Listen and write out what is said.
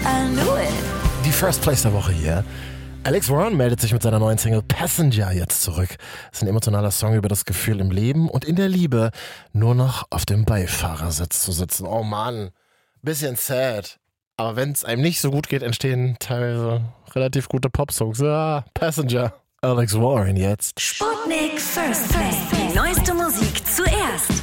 I knew it. Die First Place der Woche hier. Alex Warren meldet sich mit seiner neuen Single Passenger jetzt zurück. Das ist ein emotionaler Song über das Gefühl im Leben und in der Liebe nur noch auf dem Beifahrersitz zu sitzen. Oh Mann, bisschen sad. Aber wenn es einem nicht so gut geht, entstehen teilweise relativ gute Popsongs. Passenger. Alex Warren jetzt. Sputnik First Place. Die neueste Musik zuerst.